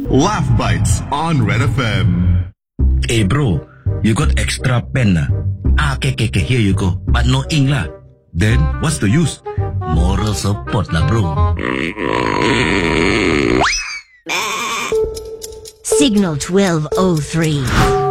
Laugh Bites on Red FM. Hey bro, you got extra pen lah? Okay, here you go. But no ink lah. Then, what's the use? Moral support lah bro. Signal 1203.